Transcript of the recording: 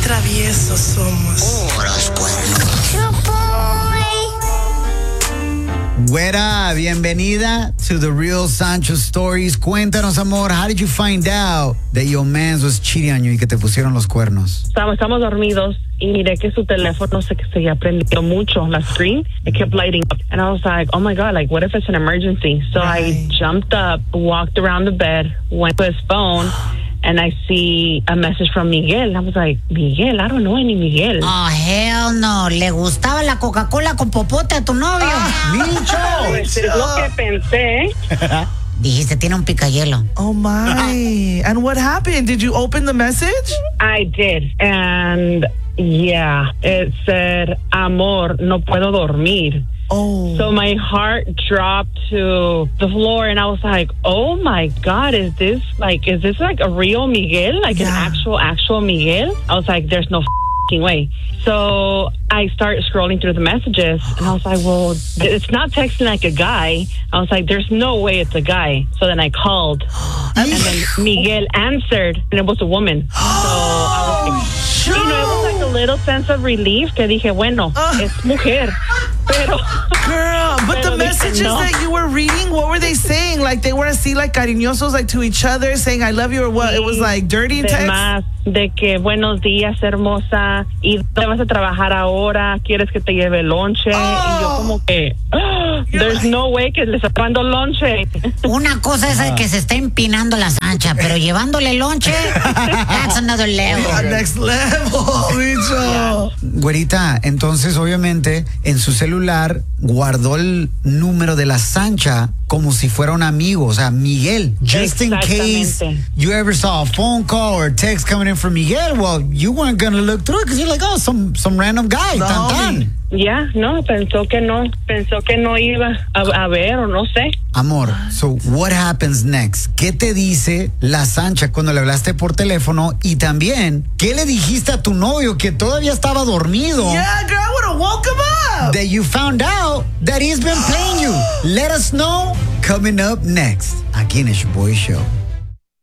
traviesos somos. Los cuernos. Güera, bienvenida to the Real Sancho Stories. Cuéntanos, amor, how did you find out that your man was cheating on you y que te pusieron los cuernos? Estamos dormidos y miré que su teléfono se había prendido mucho, la screen. It kept lighting up. And I was like, oh my God, like, what if it's an emergency? So I jumped up, walked around the bed, went to his phone, and I see a message from Miguel. I was like, Miguel, I don't know any Miguel. Oh, hell no. ¿Le gustaba la Coca-Cola con popote a tu novio? ¡Micho! Pues es lo que pensé. Dijiste, tiene un picayelo. Oh my. And what happened? Did you open the message? I did. And yeah, it said, amor, no puedo dormir. Oh. So my heart dropped to the floor, and I was like, "Oh my God, is this like a real Miguel? Like an actual Miguel?" I was like, "There's no f***ing way." So I started scrolling through the messages, and I was like, "Well, it's not texting like a guy." I was like, "There's no way it's a guy." So then I called, and then Miguel answered, and it was a woman. So I was like, it was like a little sense of relief. Que dije, bueno, es mujer. Pero, girl, but the messages that you were reading, what were they saying? Like they were así, like cariñosos, like to each other, saying I love you, or what? It was like dirty text. Más de que buenos días, hermosa, y te vas a trabajar ahora, quieres que te lleve lonche, y yo como que there's no way que le está dando lonche. Una cosa es que se está empinando la Sancha, pero llevándole lonche, that's another level. Next level, bicho. Güerita, entonces obviamente en su celular guardó el número de la Sancha como si fuera un amigo, o sea, Miguel. Just in case you ever saw a phone call or a text coming in from Miguel, well, you weren't going to look through it because you're like, oh, some random guy, no, tan. Ya, no, pensó que no iba a ver o no sé. Amor, so what happens next? ¿Qué te dice la Sancha cuando le hablaste por teléfono? Y también, ¿qué le dijiste a tu novio que todavía estaba dormido? Yeah, girl, I would have woke him up. That you found out that he's been playing you. Let us know coming up next, aquí en el Boy Show.